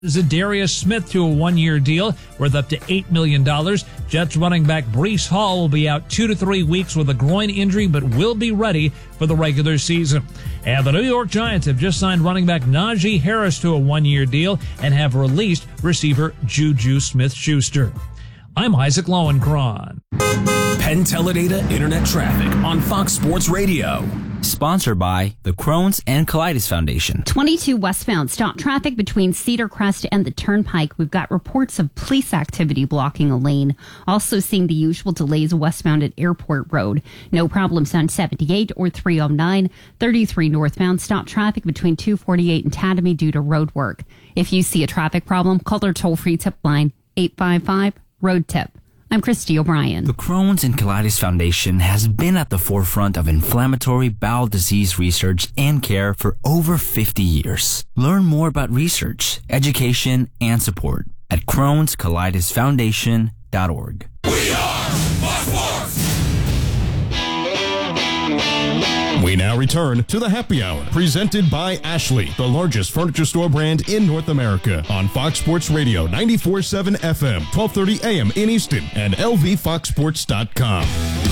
Zadarius Smith to a one-year deal worth up to $8 million. Jets running back Breece Hall will be out 2 to 3 weeks with a groin injury, but will be ready for the regular season. And the New York Giants have just signed running back Najee Harris to a one-year deal and have released receiver Juju Smith-Schuster. I'm Isaac Lowenkron. Penn Teledata Internet Traffic on Fox Sports Radio. Sponsored by the Crohn's and Colitis Foundation. 22 westbound stop traffic between Cedar Crest and the Turnpike. We've got reports of police activity blocking a lane. Also seeing the usual delays westbound at Airport Road. No problems on 78 or 309. 33 northbound stop traffic between 248 and Tatamy due to road work. If you see a traffic problem, call our toll-free tip line 855-ROAD-TIP. I'm Christy O'Brien. The Crohn's and Colitis Foundation has been at the forefront of inflammatory bowel disease research and care for over 50 years. Learn more about research, education, and support at Crohn'sColitisFoundation.org. We are Fox Sports! We now return to the Happy Hour, presented by Ashley, the largest furniture store brand in North America, on Fox Sports Radio 94.7 FM, 1230 AM in Easton, and lvfoxsports.com.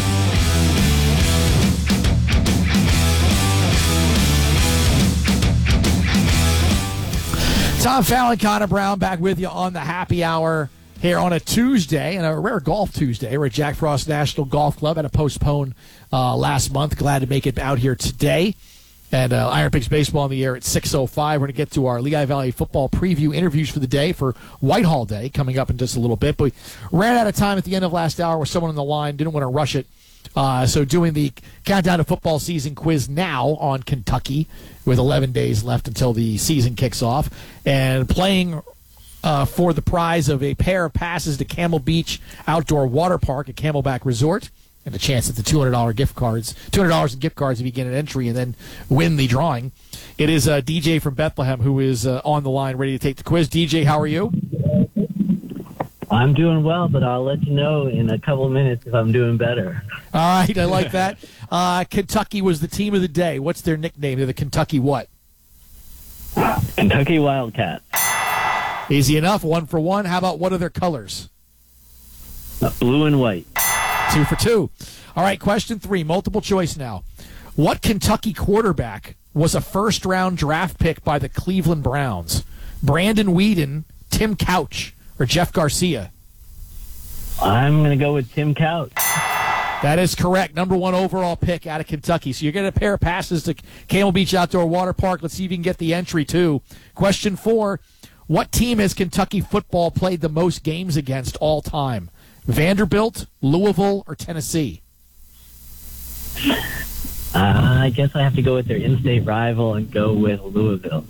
Tom Fallon, Connor Brown, back with you on the Happy Hour here on a Tuesday, and a rare golf Tuesday. We're at Jack Frost National Golf Club. Had to postpone last month. Glad to make it out here today. And Iron Pigs Baseball on the air at 6:05. We're going to get to our Lehigh Valley football preview interviews for the day for Whitehall Day coming up in just a little bit. But we ran out of time at the end of last hour with someone on the line. Didn't want to rush it. So doing the countdown to football season quiz now on Kentucky with 11 days left until the season kicks off. And playing for the prize of a pair of passes to Camel Beach Outdoor Water Park at Camelback Resort, and a chance at the $200 gift cards, $200 in gift cards if you get an entry and then win the drawing. It is DJ from Bethlehem who is on the line ready to take the quiz. DJ, how are you? I'm doing well, but I'll let you know in a couple of minutes if I'm doing better. All right, I like that. Kentucky was the team of the day. What's their nickname? They're the Kentucky what? Kentucky Wildcats. Easy enough. 1 for 1. How about what are their colors? Blue and white. 2 for 2. All right, question 3. Multiple choice now. What Kentucky quarterback was a first-round draft pick by the Cleveland Browns? Brandon Whedon, Tim Couch, or Jeff Garcia? I'm going to go with Tim Couch. That is correct. Number 1 overall pick out of Kentucky. So you're getting a pair of passes to Camel Beach Outdoor Water Park. Let's see if you can get the entry, too. Question 4. What team has Kentucky football played the most games against all time? Vanderbilt, Louisville, or Tennessee? I guess I have to go with their in-state rival and go with Louisville.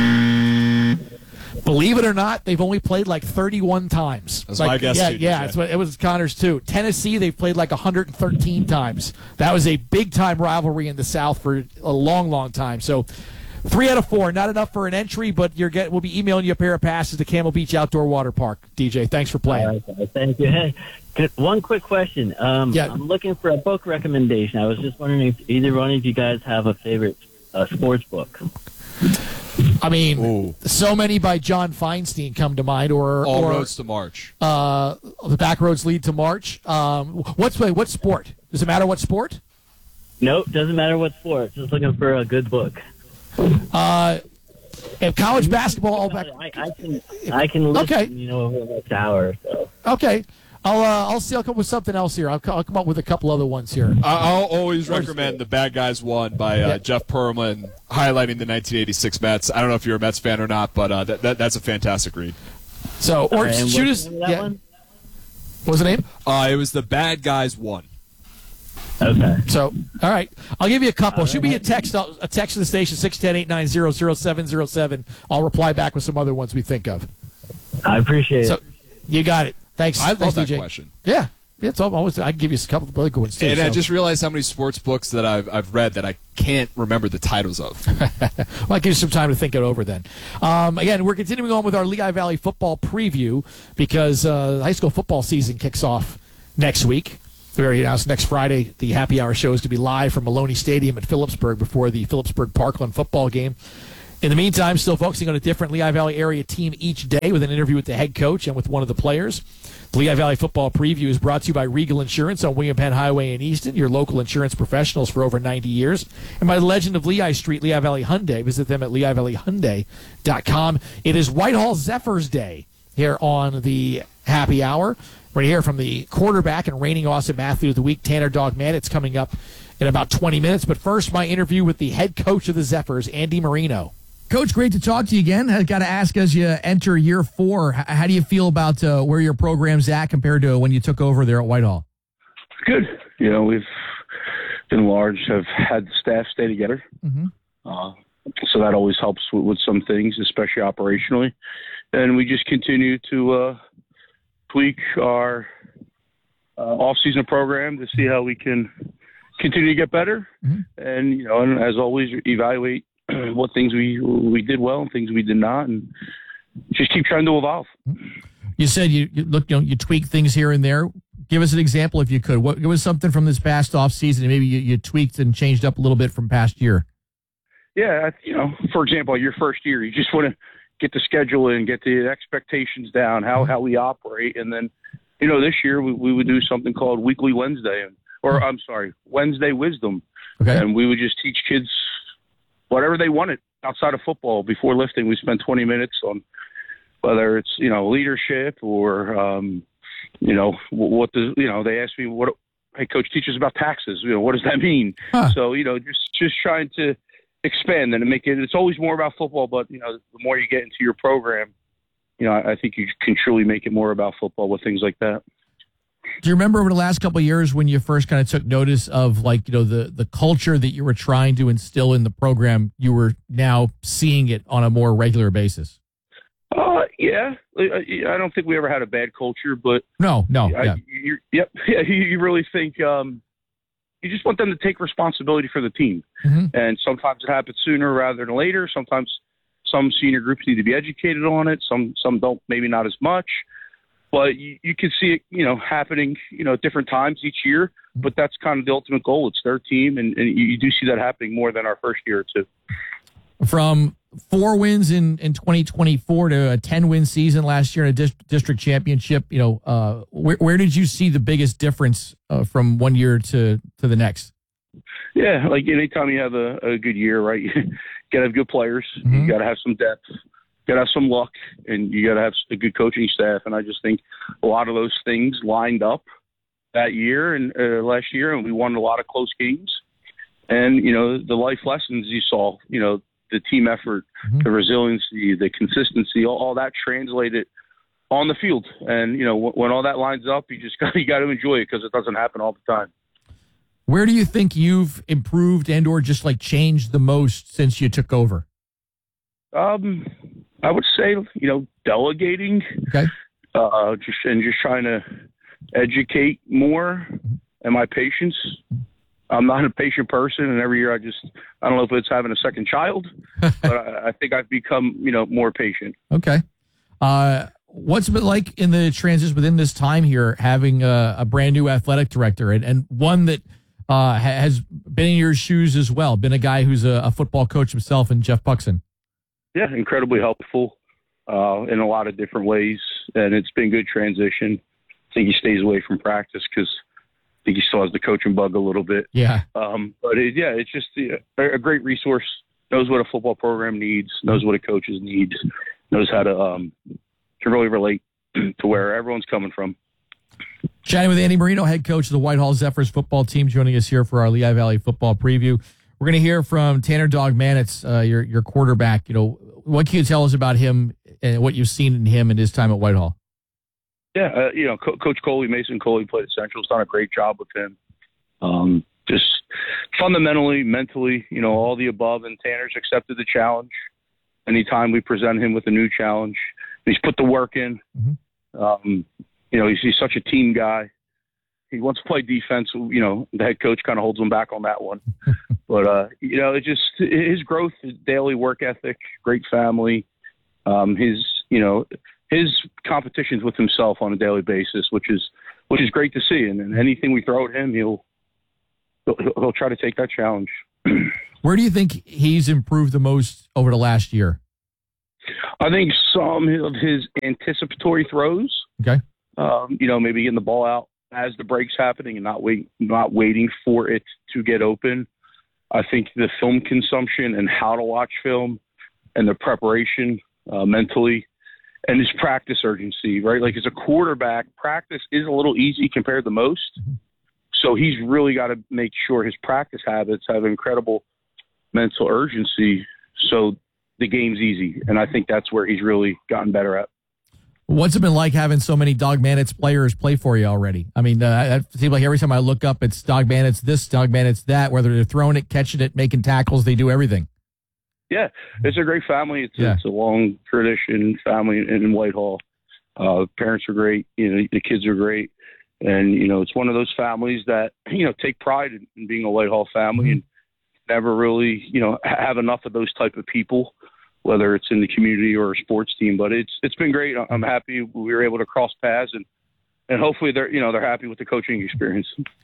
Believe it or not, they've only played like 31 times. That's my guess, too. Yeah, it was Connor's, too. Tennessee, they've played like 113 times. That was a big-time rivalry in the South for a long, long time. So 3 out of 4, not enough for an entry, but we'll be emailing you a pair of passes to Camel Beach Outdoor Water Park. DJ, thanks for playing. Thank you. Hey, one quick question. I'm looking for a book recommendation. I was just wondering if either one of you guys have a favorite sports book. I mean, so many by John Feinstein come to mind, or Roads to March. The Back Roads Lead to March. What sport? Does it matter what sport? Nope, doesn't matter what sport. Just looking for a good book. If college basketball, I can listen, over the next hour. So. Okay. I'll see. I'll come up with something else here. I'll come up with a couple other ones here. I'll always recommend The Bad Guys Won by Jeff Pearlman, highlighting the 1986 Mets. I don't know if you're a Mets fan or not, but that's a fantastic read. So, or shoot us. Yeah. What was the name? It was The Bad Guys Won. Okay. So, all right. I'll give you a couple. Shoot me a text to the station, 610-890-0707. I'll reply back with some other ones we think of. I appreciate it. You got it. Thanks. I love that DJ. question. Yeah. It's always, I can give you a couple of other good ones, too. And I just realized how many sports books that I've read that I can't remember the titles of. Well, I'll give you some time to think it over then. Again, we're continuing on with our Lehigh Valley football preview because high school football season kicks off next week. We already announced next Friday the Happy Hour show is to be live from Maloney Stadium at Phillipsburg before the Phillipsburg Parkland football game. In the meantime, still focusing on a different Lehigh Valley area team each day with an interview with the head coach and with one of the players. The Lehigh Valley Football Preview is brought to you by Regal Insurance on William Penn Highway in Easton, your local insurance professionals for over 90 years. And by the Legend of Lehigh Street, Lehigh Valley Hyundai. Visit them at LehighValleyHyundai.com. It is Whitehall Zephyrs Day here on the Happy Hour. We're going to hear from the quarterback and reigning Awesome Athlete of the Week, Tanner Dogman. It's coming up in about 20 minutes. But first, my interview with the head coach of the Zephyrs, Andy Marino. Coach, great to talk to you again. I've got to ask, as you enter year 4, how do you feel about where your program's at compared to when you took over there at Whitehall? Good. We've been large, have had the staff stay together. Mm-hmm. So that always helps with some things, especially operationally. And we just continue to tweak our off-season program to see how we can continue to get better. Mm-hmm. And, and as always, evaluate what things we did well and things we did not, and just keep trying to evolve. You said you tweak things here and there. Give us an example if you could. What was something from this past off season and maybe you tweaked and changed up a little bit from past year? Yeah, for example, your first year, you just want to get the schedule in, get the expectations down, how we operate, and then this year we would do something called Weekly Wednesday, Wednesday Wisdom, okay. And we would just teach kids whatever they wanted outside of football. Before lifting, we spent 20 minutes on whether it's, leadership or, what does, they asked me, hey, coach, teach us about taxes. What does that mean? Huh. So, just trying to expand and make it's always more about football, but, the more you get into your program, I think you can truly make it more about football with things like that. Do you remember over the last couple of years when you first kind of took notice of the culture that you were trying to instill in the program, you were now seeing it on a more regular basis? Yeah. I don't think we ever had a bad culture, but no. You really think you just want them to take responsibility for the team. Mm-hmm. And sometimes it happens sooner rather than later. Sometimes some senior groups need to be educated on it. Some don't, maybe not as much. But you can see it, happening, at different times each year. But that's kind of the ultimate goal. It's their team, and you do see that happening more than our first year or two. From 4 wins in 2024 to a 10-win season last year in a district championship, where did you see the biggest difference from one year to the next? Yeah, like anytime you have a good year, right, you got to have good players. Mm-hmm. You got to have some depth. Got to have some luck, and you got to have a good coaching staff. And I just think a lot of those things lined up that year and last year, and we won a lot of close games. And, the life lessons you saw, the team effort, mm-hmm. the resiliency, the consistency, all that translated on the field. And, when all that lines up, you got to enjoy it because it doesn't happen all the time. Where do you think you've improved and or just changed the most since you took over? I would say, delegating, okay. Just trying to educate more, and my patience. I'm not a patient person, and every year I don't know if it's having a second child, but I think I've become, more patient. Okay. What's it been like in the transition within this time here, having a brand new athletic director and one that has been in your shoes as well, been a guy who's a football coach himself, and Jeff Buxton? Yeah, incredibly helpful in a lot of different ways, and it's been good transition. I think he stays away from practice because I think he still has the coaching bug a little bit. Yeah. But it's just a great resource, knows what a football program needs, knows what a coaches need, knows how to really relate to where everyone's coming from. Chatting with Andy Marino, head coach of the Whitehall Zephyrs football team, joining us here for our Lehigh Valley football preview. We're going to hear from Tanner Dogmanitz, your quarterback. What can you tell us about him and what you've seen in him in his time at Whitehall? Yeah, Coach Coley, Mason Coley, played at Central. Has done a great job with him. Just fundamentally, mentally, all the above. And Tanner's accepted the challenge. Anytime we present him with a new challenge, he's put the work in. Mm-hmm. He's such a team guy. He wants to play defense. The head coach kind of holds him back on that one. But, it's just his growth, his daily work ethic, great family, his competitions with himself on a daily basis, which is great to see. And anything we throw at him, he'll try to take that challenge. Where do you think he's improved the most over the last year? I think some of his anticipatory throws. Okay. Maybe getting the ball out as the break's happening and not waiting for it to get open. I think the film consumption and how to watch film and the preparation mentally and his practice urgency, right? Like as a quarterback, practice is a little easy compared to most. Mm-hmm. So he's really got to make sure his practice habits have incredible mental urgency so the game's easy. And I think that's where he's really gotten better at. What's it been like having so many Dog Manitz players play for you already? I mean, it seems like every time I look up, it's Dog Manitz this, Dog Manitz that, whether they're throwing it, catching it, making tackles, they do everything. Yeah, it's a great family. It's a long tradition family in Whitehall. Parents are great. The kids are great. And, it's one of those families that, take pride in being a Whitehall family and never really, have enough of those type of people, whether it's in the community or a sports team. But it's been great. I'm happy we were able to cross paths and hopefully they're happy with the coaching experience.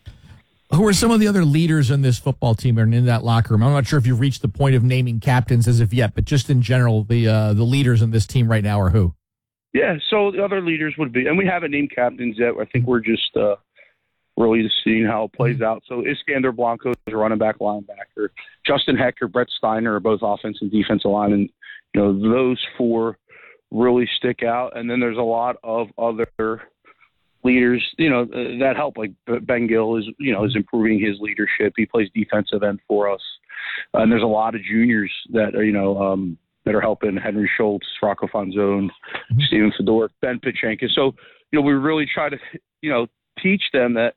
Who are some of the other leaders in this football team and in that locker room? I'm not sure if you've reached the point of naming captains as of yet, but just in general, the leaders in this team right now are who? Yeah, so the other leaders would be, and we haven't named captains yet. I think we're just really just seeing how it plays out. So Iskander Blanco is a running back linebacker. Justin Hecker, Brett Steiner are both offensive and defensive linemen. Those four really stick out. And then there's a lot of other leaders, that help. Like Ben Gill is improving his leadership. He plays defensive end for us. And there's a lot of juniors that are, that are helping. Henry Schultz, Rocco Fanzone, Steven Fedor, Ben Pachenka. So, we really try to, teach them that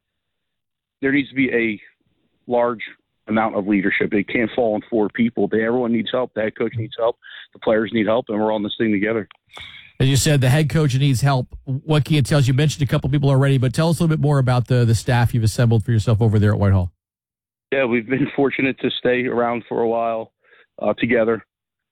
there needs to be a large amount of leadership. It can't fall on four people. Everyone needs help. The head coach needs help. The players need help, and we're on this thing together. As you said, the head coach needs help. What can you tell us? You mentioned a couple people already, but tell us a little bit more about the staff you've assembled for yourself over there at Whitehall. Yeah, we've been fortunate to stay around for a while together.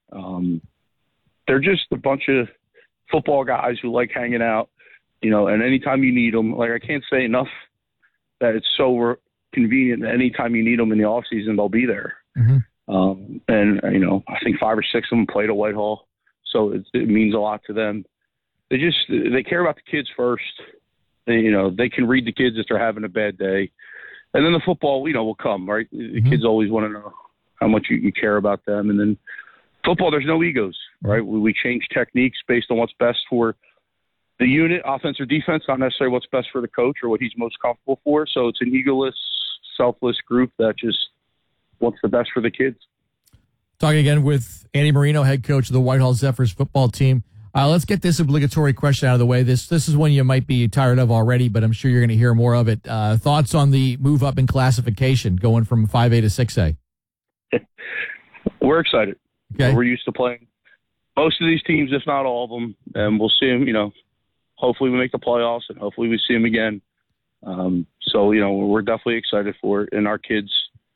They're just a bunch of football guys who like hanging out, and anytime you need them, like I can't say enough that it's so convenient that anytime you need them in the off season, they'll be there. Mm-hmm. I think 5 or 6 of them played at Whitehall, so it means a lot to them. They care about the kids first. They can read the kids if they're having a bad day, and then the football, will come, right? The kids always want to know how much you care about them, and then football, there's no egos, right? We change techniques based on what's best for the unit, offense or defense, not necessarily what's best for the coach or what he's most comfortable for. So it's an egoless, selfless group that just wants the best for the kids. Talking again with Andy Marino, head coach of the Whitehall Zephyrs football team. Let's get this obligatory question out of the way. This is one you might be tired of already, but I'm sure you're going to hear more of it. Thoughts on the move up in classification, going from 5A to 6A? We're excited. Okay. We're used to playing most of these teams, if not all of them, and we'll see them, hopefully we make the playoffs and hopefully we see them again. So, we're definitely excited for it, and our kids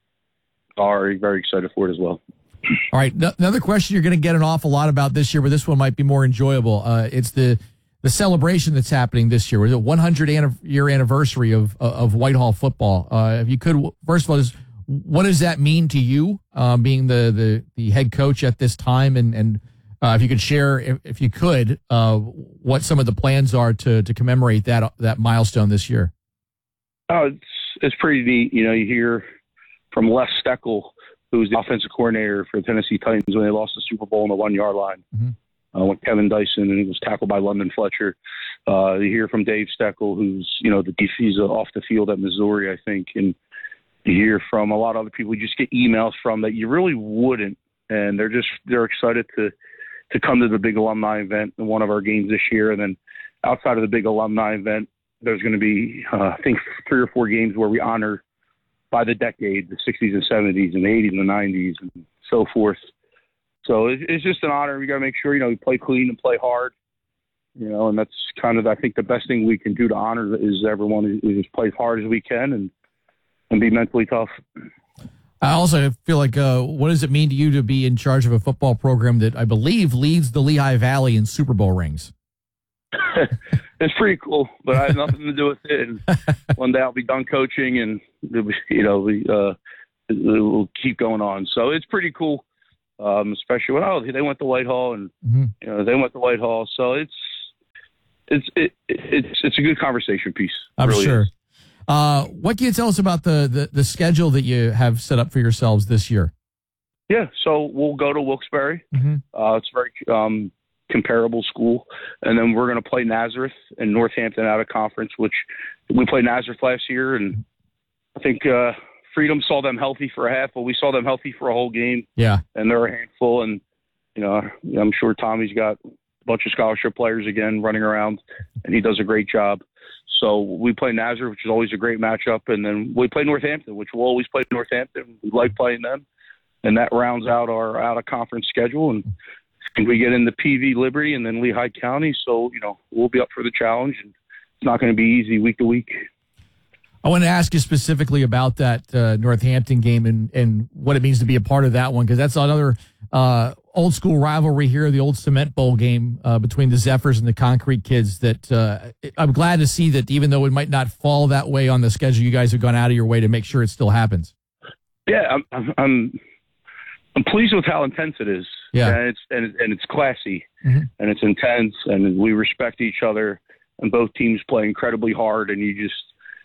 are very excited for it as well. All right. Another question you're going to get an awful lot about this year, but this one might be more enjoyable. It's the celebration that's happening this year. It's a 100-year anniversary of Whitehall football. If you could, first of all, what does that mean to you, being the head coach at this time? And if you could share, if you could, what some of the plans are to commemorate that milestone this year. Oh, it's pretty neat. You hear from Les Steckel, who's the offensive coordinator for the Tennessee Titans when they lost the Super Bowl on the 1-yard line. Mm-hmm. When Kevin Dyson and he was tackled by London Fletcher. You hear from Dave Steckel, who's he's off the field at Missouri, I think, and you hear from a lot of other people. You just get emails from that you really wouldn't, and they're excited to come to the big alumni event in one of our games this year. And then outside of the big alumni event, there's going to be, I think, 3 or 4 games where we honor by the decade, the 60s and 70s and the 80s and the 90s and so forth. So it's just an honor. We got to make sure, we play clean and play hard, and that's kind of, I think, the best thing we can do to honor is everyone who just plays hard as we can and be mentally tough. I also feel like, what does it mean to you to be in charge of a football program that I believe leads the Lehigh Valley in Super Bowl rings? It's pretty cool, but I have nothing to do with it. And one day I'll be done coaching, and the will keep going on. So it's pretty cool, especially when they went to Whitehall and they went to Whitehall. So it's a good conversation piece. I'm really sure. Is. What can you tell us about the schedule that you have set up for yourselves this year? Yeah, so we'll go to Wilkes-Barre. It's a very comparable school. And then we're going to play Nazareth and Northampton out of conference, which we played Nazareth last year. And I think Freedom saw them healthy for a half, but we saw them healthy for a whole game. Yeah. And they're a handful. And, I'm sure Tommy's got a bunch of scholarship players again running around, and he does a great job. So we play Nazareth, which is always a great matchup. And then we play Northampton, which we'll always play Northampton. We like playing them. And that rounds out our out-of-conference schedule. And we get into PV Liberty and then Lehigh County. So, we'll be up for the challenge. And it's not going to be easy week to week. I want to ask you specifically about that Northampton game and what it means to be a part of that one, because that's another old-school rivalry here, the old Cement Bowl game between the Zephyrs and the Concrete Kids that I'm glad to see that even though it might not fall that way on the schedule, you guys have gone out of your way to make sure it still happens. Yeah, I'm pleased with how intense it is. Yeah, and it's classy, and it's intense, and we respect each other, and both teams play incredibly hard, and you just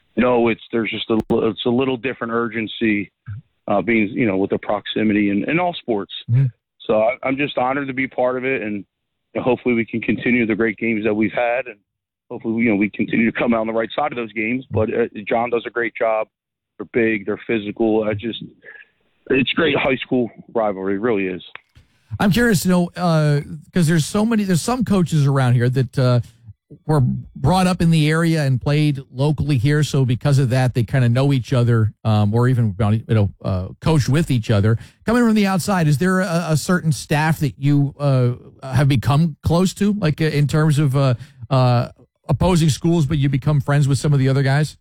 it's a little different urgency, being with the proximity in all sports. So I'm just honored to be part of it, and hopefully we can continue the great games that we've had, and hopefully we continue to come out on the right side of those games. But John does a great job. They're big, they're physical. It's great high school rivalry. It really is. I'm curious to know, because there's some coaches around here that were brought up in the area and played locally here. So because of that, they kind of know each other, or even, coached with each other. Coming from the outside, is there a certain staff that you have become close to, like in terms of opposing schools, but you become friends with some of the other guys?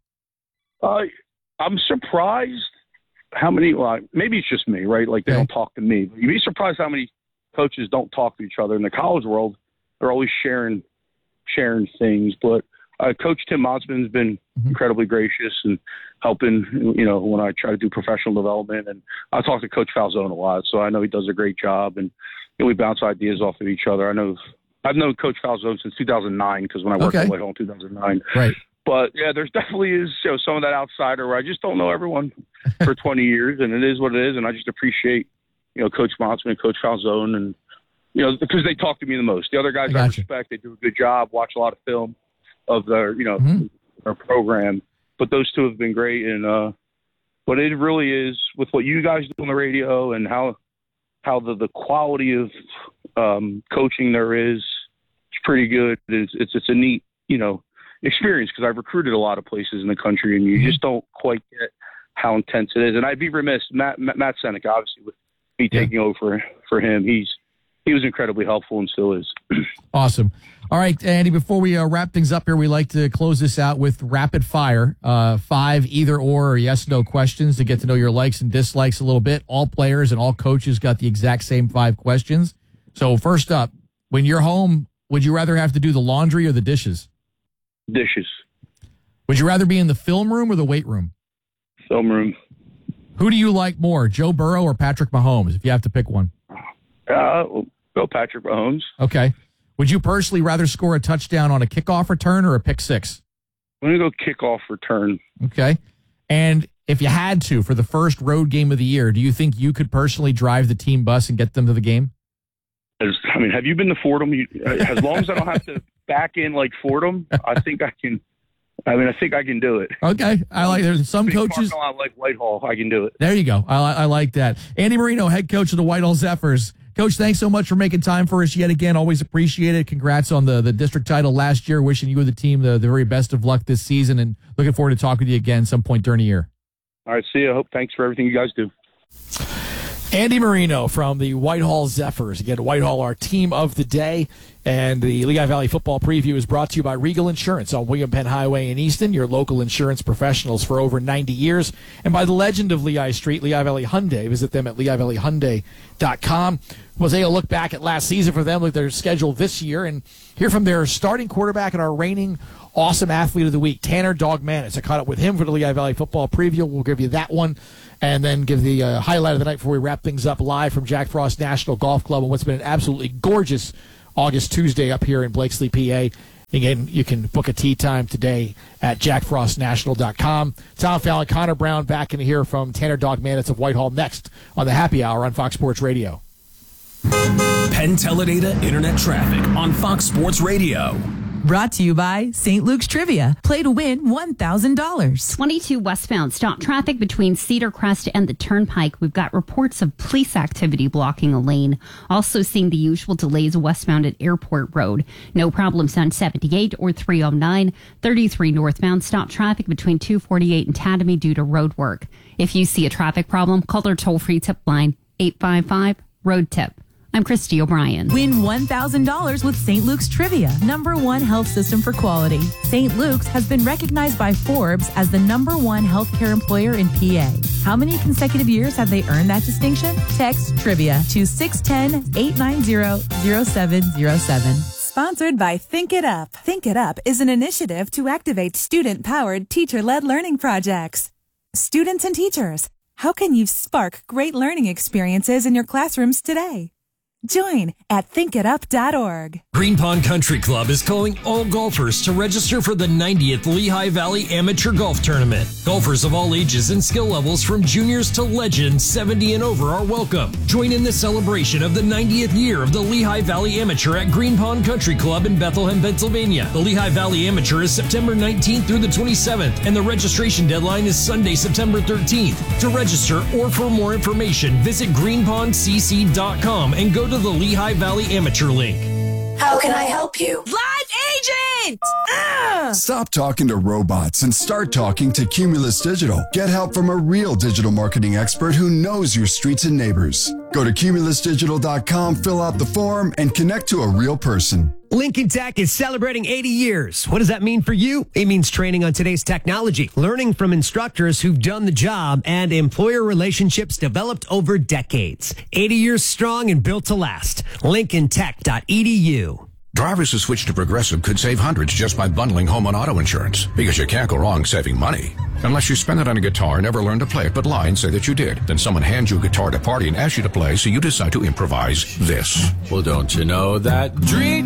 I'm surprised how many, maybe it's just me, right? Like they don't talk to me. You'd be surprised how many coaches don't talk to each other. In the college world, they're always sharing things. But Coach Tim Motsman's been incredibly gracious and helping, when I try to do professional development. And I talk to Coach Falzone a lot, so I know he does a great job. And we bounce ideas off of each other. I've known Coach Falzone since 2009 because when I worked at Whitehall in 2009. Right. But, yeah, there's definitely is some of that outsider where I just don't know everyone for 20 years, and it is what it is. And I just appreciate, Coach Motsman, Coach Falzone, and, because they talk to me the most. The other guys I respect, they do a good job, watch a lot of film of their, their program. But those two have been great. And but it really is, with what you guys do on the radio and how the quality of coaching there is, it's pretty good. It's a neat, experience, because I've recruited a lot of places in the country, and you just don't quite get how intense it is. And I'd be remiss, Matt Seneca, obviously, with me taking over for him, he was incredibly helpful and still is. Awesome. All right, Andy, before we wrap things up here, we like to close this out with rapid fire, 5 either or yes/no questions to get to know your likes and dislikes a little bit. All players and all coaches got the exact same 5 questions. So first up, when you're home, would you rather have to do the laundry or the dishes? Dishes. Would you rather be in the film room or the weight room? Film room. Who do you like more, Joe Burrow or Patrick Mahomes, if you have to pick one? Go Patrick Mahomes. Okay. Would you personally rather score a touchdown on a kickoff return or a pick six? I'm going to go kickoff return. Okay. And if you had to, for the first road game of the year, do you think you could personally drive the team bus and get them to the game? Have you been to Fordham? As long as I don't have to back in like Fordham, I think I can. I think I can do it. Okay. I like, there's some coaches. Like Whitehall, I can do it. There you go. I like that. Andy Marino, head coach of the Whitehall Zephyrs. Coach, thanks so much for making time for us yet again. Always appreciate it. Congrats on the district title last year. Wishing you and the team the very best of luck this season, and looking forward to talking to you again some point during the year. All right. See you. Thanks for everything you guys do. Andy Marino from the Whitehall Zephyrs. Again, Whitehall, our team of the day. And the Lehigh Valley Football Preview is brought to you by Regal Insurance on William Penn Highway in Easton, your local insurance professionals for over 90 years, and by the legend of Lehigh Street, Lehigh Valley Hyundai. Visit them at LehighValleyHyundai.com. We'll take a look back at last season for them, look at their schedule this year, and hear from their starting quarterback and our reigning Awesome Athlete of the Week, Tanner Dog Manis. I caught up with him for the Lehigh Valley Football Preview. We'll give you that one, and then give the highlight of the night before we wrap things up live from Jack Frost National Golf Club on what's been an absolutely gorgeous August Tuesday up here in Blakesley, PA. Again, you can book a tee time today at jackfrostnational.com. Tom Fallon, Connor Brown back in here from Tanner Dog Manis of Whitehall next on the Happy Hour on Fox Sports Radio. Penn Teledata Internet Traffic on Fox Sports Radio. Brought to you by St. Luke's Trivia. Play to win $1,000. 22 westbound. Stop traffic between Cedar Crest and the Turnpike. We've got reports of police activity blocking a lane. Also seeing the usual delays westbound at Airport Road. No problems on 78 or 309. 33 northbound. Stop traffic between 248 and Tatamy due to road work. If you see a traffic problem, call their toll-free tip line, 855-ROAD-TIP. I'm Christy O'Brien. Win $1,000 with St. Luke's Trivia, #1 health system for quality. St. Luke's has been recognized by Forbes as the #1 healthcare employer in PA. How many consecutive years have they earned that distinction? Text Trivia to 610-890-0707. Sponsored by Think It Up. Think It Up is an initiative to activate student-powered, teacher-led learning projects. Students and teachers, how can you spark great learning experiences in your classrooms today? Join at thinkitup.org. Green Pond Country Club is calling all golfers to register for the 90th Lehigh Valley Amateur Golf Tournament. Golfers of all ages and skill levels from juniors to legends 70 and over are welcome. Join in the celebration of the 90th year of the Lehigh Valley Amateur at Green Pond Country Club in Bethlehem, Pennsylvania. The Lehigh Valley Amateur is September 19th through the 27th, and the registration deadline is Sunday, September 13th. To register or for more information, visit greenpondcc.com and go to the Lehigh Valley Amateur link. How can I help you? Live agent! Stop talking to robots and start talking to Cumulus Digital. Get help from a real digital marketing expert who knows your streets and neighbors. Go to cumulusdigital.com, fill out the form, and connect to a real person. Lincoln Tech is celebrating 80 years. What does that mean for you? It means training on today's technology, learning from instructors who've done the job, and employer relationships developed over decades. 80 years strong and built to last. LincolnTech.edu. Drivers who switch to Progressive could save hundreds just by bundling home and auto insurance. Because you can't go wrong saving money. Unless you spend it on a guitar, never learn to play it, but lie and say that you did. Then someone hands you a guitar at a party and asks you to play, so you decide to improvise this. Well, don't you know that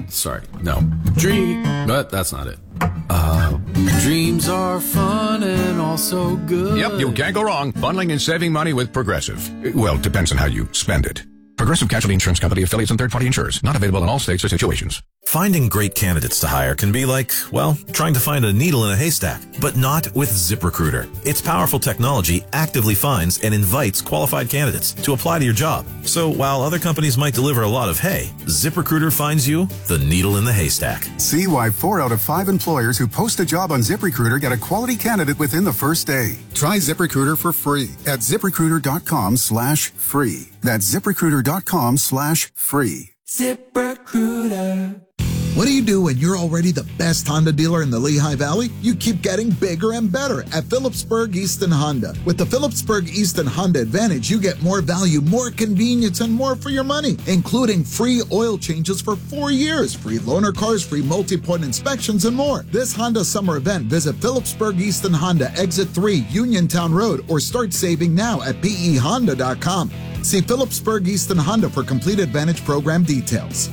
but that's not it. Dreams are fun and also good. Yep, you can't go wrong bundling and saving money with Progressive. Well, it depends on how you spend it. Progressive Casualty Insurance Company, affiliates, and third-party insurers. Not available in all states or situations. Finding great candidates to hire can be like, well, trying to find a needle in a haystack, but not with ZipRecruiter. Its powerful technology actively finds and invites qualified candidates to apply to your job. So while other companies might deliver a lot of hay, ZipRecruiter finds you the needle in the haystack. See why 4 out of 5 employers who post a job on ZipRecruiter get a quality candidate within the first day. Try ZipRecruiter for free at ZipRecruiter.com/free. That's ZipRecruiter.com/free. ZipRecruiter. What do you do when you're already the best Honda dealer in the Lehigh Valley? You keep getting bigger and better at Phillipsburg Easton Honda. With the Phillipsburg Easton Honda Advantage, you get more value, more convenience, and more for your money, including free oil changes for 4 years, free loaner cars, free multi-point inspections, and more. This Honda summer event, visit Phillipsburg Easton Honda, Exit 3, Uniontown Road, or start saving now at pehonda.com. See Phillipsburg Easton Honda for complete Advantage program details.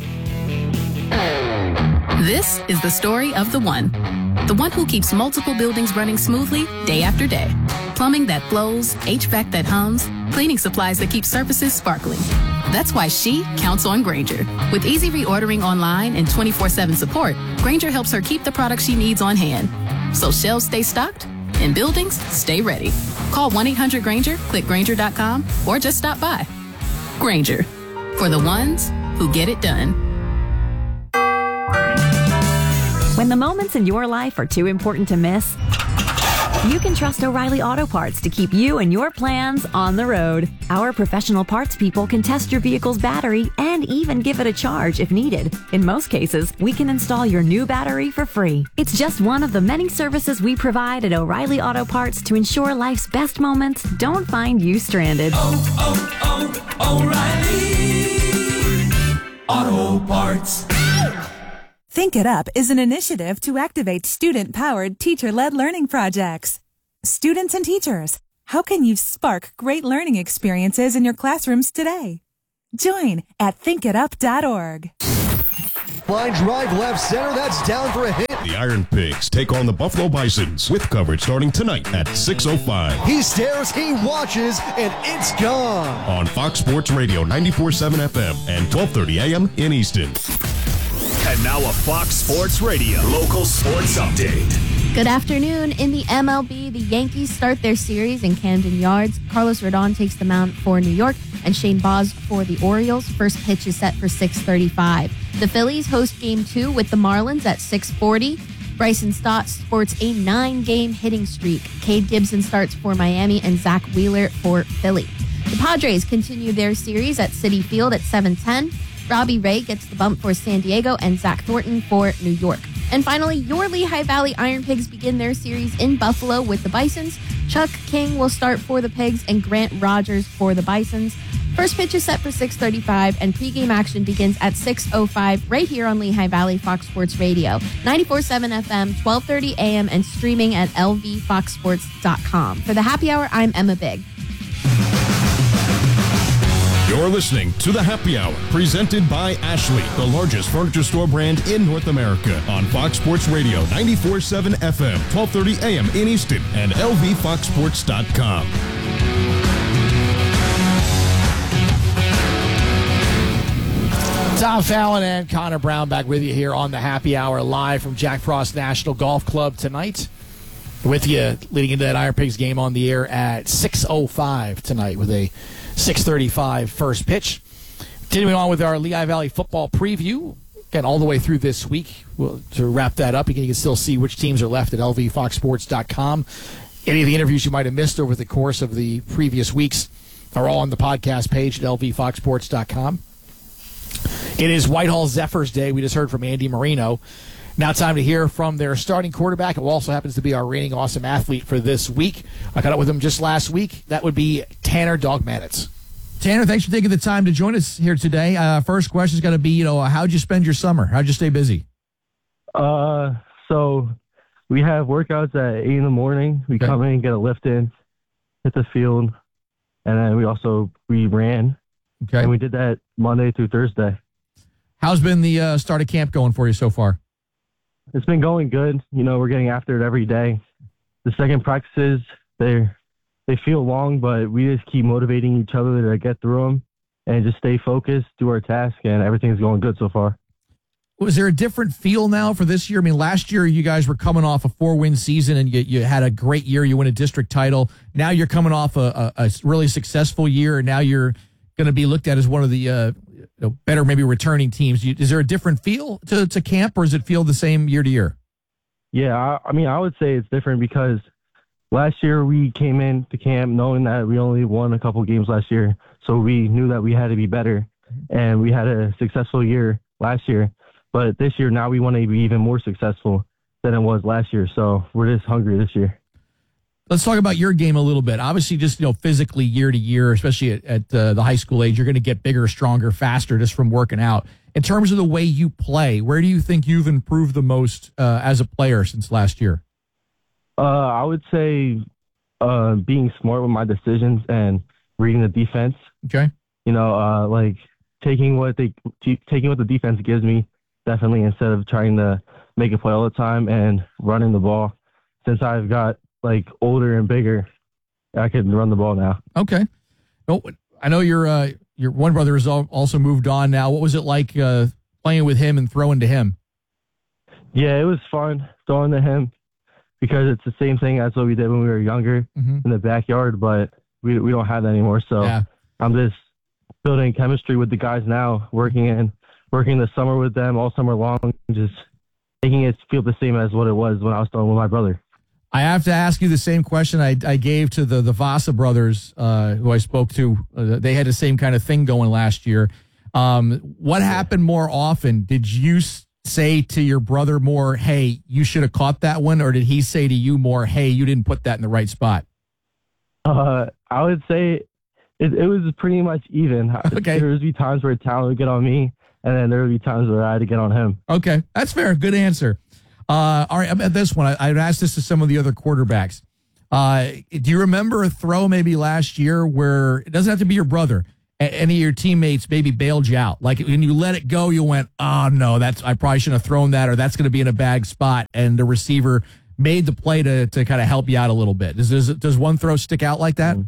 This is the story of the one who keeps multiple buildings running smoothly day after day. Plumbing that flows, HVAC that hums, cleaning supplies that keep surfaces sparkling. That's why she counts on Grainger. With easy reordering online and 24/7 support, Grainger helps her keep the products she needs on hand. So shelves stay stocked and buildings stay ready. Call 1-800-GRAINGER, click Grainger.com, or just stop by. Grainger, for the ones who get it done. When the moments in your life are too important to miss, You can trust O'Reilly Auto Parts to keep you and your plans on the road. Our professional parts people can test your vehicle's battery and even give it a charge if needed. In most cases, we can install your new battery for free. It's just one of the many services we provide at O'Reilly Auto Parts to ensure life's best moments don't find you stranded. O'Reilly Auto Parts. Think It Up is an initiative to activate student-powered, teacher-led learning projects. Students and teachers, how can you spark great learning experiences in your classrooms today? Join at thinkitup.org. Line drive left center, that's down for a hit. The Iron Pigs take on the Buffalo Bisons with coverage starting tonight at 6:05. He stares, he watches, and it's gone. On Fox Sports Radio 94.7 FM and 12:30 a.m. in Easton. And now a Fox Sports Radio local sports update. Good afternoon. In the MLB, the Yankees start their series in Camden Yards. Carlos Rodon takes the mound for New York, and Shane Baz for the Orioles. First pitch is set for 6:35. The Phillies host Game 2 with the Marlins at 6:40. Bryson Stott sports a 9-game hitting streak. Cade Gibson starts for Miami, and Zach Wheeler for Philly. The Padres continue their series at Citi Field at 7:10. Robbie Ray gets the bump for San Diego, and Zach Thornton for New York. And finally, your Lehigh Valley Iron Pigs begin their series in Buffalo with the Bisons. Chuck King will start for the Pigs and Grant Rogers for the Bisons. First pitch is set for 6:35, and pregame action begins at 6:05 right here on Lehigh Valley Fox Sports Radio. 94.7 FM, 12:30 a.m., and streaming at lvfoxsports.com. For the Happy Hour, I'm Emma Big. You're listening to The Happy Hour, presented by Ashley, the largest furniture store brand in North America, on Fox Sports Radio 94.7 FM, 12:30 a.m. in Easton, and lvfoxsports.com. Tom Fallon and Connor Brown back with you here on The Happy Hour, live from Jack Frost National Golf Club tonight. With you leading into that Iron Pigs game on the air at 6:05 tonight with a 6:35 first pitch. Continuing on with our Lehigh Valley football preview, again, all the way through this week. To wrap that up, you can still see which teams are left at lvfoxsports.com. Any of the interviews you might have missed over the course of the previous weeks are all on the podcast page at lvfoxsports.com. It is Whitehall Zephyrs Day. We just heard from Andy Marino. Now time to hear from their starting quarterback, who also happens to be our reigning awesome athlete for this week. I caught up with him just last week. That would be Tanner Dogmanitz. Tanner, thanks for taking the time to join us here today. First question is going to be, how'd you spend your summer? How'd you stay busy? So we have workouts at 8 in the morning. We come in, get a lift in, hit the field, and then we ran. Okay. And we did that Monday through Thursday. How's been the start of camp going for you so far? It's been going good. We're getting after it every day. The second practices, they feel long, but we just keep motivating each other to get through them and just stay focused, do our task, and everything's going good so far. Was there a different feel now for this year? I mean, last year you guys were coming off a 4-win season and you had a great year. You win a district title. Now you're coming off a really successful year, and now you're going to be looked at as one of the better maybe returning teams. Is there a different feel to camp, or does it feel the same year to year? Yeah, I would say it's different because last year we came into camp knowing that we only won a couple games last year, so we knew that we had to be better, and we had a successful year last year. But this year, now we want to be even more successful than it was last year, so we're just hungry this year. Let's talk about your game a little bit. Obviously, just physically year to year, especially at the high school age, you're going to get bigger, stronger, faster just from working out. In terms of the way you play, where do you think you've improved the most as a player since last year? I would say being smart with my decisions and reading the defense. Okay. Like taking what the defense gives me, definitely, instead of trying to make a play all the time and running the ball. Since I've got older and bigger, I can run the ball now. Okay. Oh, I know your one brother has also moved on now. What was it like playing with him and throwing to him? Yeah, it was fun throwing to him because it's the same thing as what we did when we were younger in the backyard, but we don't have that anymore. So yeah. I'm just building chemistry with the guys now, working the summer with them all summer long, just making it feel the same as what it was when I was throwing with my brother. I have to ask you the same question I gave to the Vasa brothers, who I spoke to. They had the same kind of thing going last year. What happened more often? Did you say to your brother more, hey, you should have caught that one? Or did he say to you more, hey, you didn't put that in the right spot? I would say it was pretty much even. Okay. There would be times where talent would get on me, and then there would be times where I had to get on him. Okay, that's fair. Good answer. All right, at this one, I'd asked this to some of the other quarterbacks. Do you remember a throw maybe last year where it doesn't have to be your brother, any of your teammates maybe bailed you out? Like when you let it go, you went, oh, no, I probably shouldn't have thrown that, or that's going to be in a bad spot, and the receiver made the play to kind of help you out a little bit. Does one throw stick out like that?